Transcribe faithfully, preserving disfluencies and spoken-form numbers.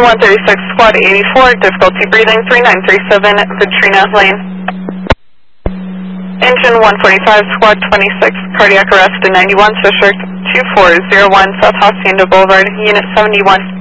one thirty-six, Squad eighty-four, difficulty breathing, three nine three seven, Vitrina Lane. Engine one forty-five, Squad twenty-six, cardiac arrest in ninety-one, District two four zero one, South Hacienda Boulevard, Unit seventy-one.